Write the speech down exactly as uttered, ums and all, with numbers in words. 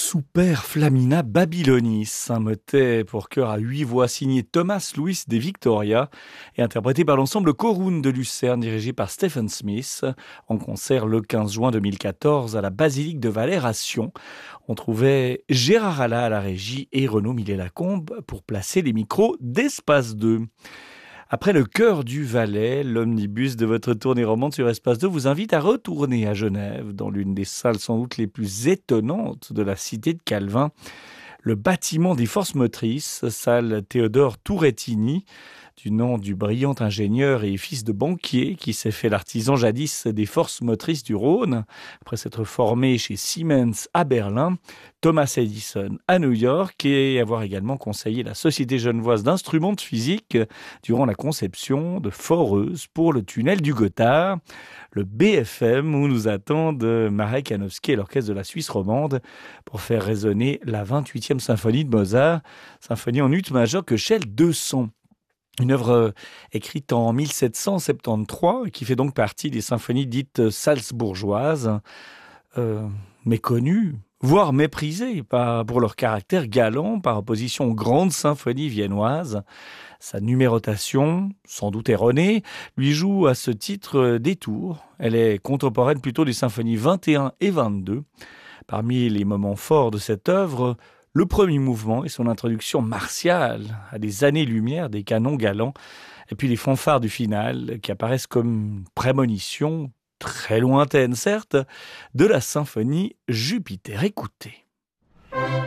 Super Flamina Babylonis, un motet pour chœur à huit voix signé Thomas Louis de Victoria et interprété par l'ensemble Corun de Lucerne dirigé par Stephen Smith en concert le quinze juin deux mille quatorze à la basilique de Valère à Sion. On trouvait Gérard Alla à la régie et Renaud Millet-Lacombe pour placer les micros d'Espace deux. Après le cœur du Valais, l'omnibus de votre tournée romande sur Espace deux vous invite à retourner à Genève, dans l'une des salles sans doute les plus étonnantes de la cité de Calvin, le bâtiment des forces motrices, salle Théodore Tourettini, du nom du brillant ingénieur et fils de banquier qui s'est fait l'artisan jadis des forces motrices du Rhône, après s'être formé chez Siemens à Berlin, Thomas Edison à New York et avoir également conseillé la Société genevoise d'instruments de physique durant la conception de foreuses pour le tunnel du Gothard, le B F M où nous attendent Marek Janowski et l'orchestre de la Suisse romande pour faire résonner la vingt-huitième symphonie de Mozart, symphonie en ut majeur que Shell deux cents. Une œuvre écrite en mille sept cent soixante-treize qui fait donc partie des symphonies dites salzbourgeoises, euh, méconnues, voire méprisées par, pour leur caractère galant par opposition aux grandes symphonies viennoises. Sa numérotation, sans doute erronée, lui joue à ce titre des tours. Elle est contemporaine plutôt des symphonies vingt et un et vingt-deux. Parmi les moments forts de cette œuvre, le premier mouvement et son introduction martiale à des années-lumière des canons galants, et puis les fanfares du final qui apparaissent comme prémonition, très lointaine certes, de la symphonie Jupiter. Écoutez.